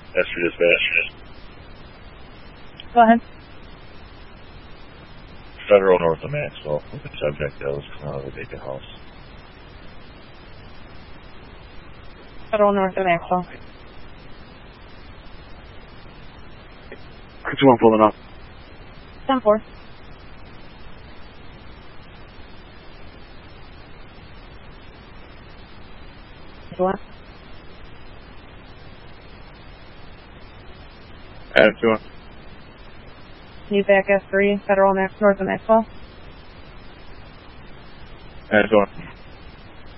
That's for dispatch. Go ahead. Federal north of Maxwell. With the subject that was coming out of the vacant house. Federal north of Maxwell. 2-1 pulling up. 10-4. What? Adam 2-1. Need back S3, Federal north of Maxwell. Adam 2-1.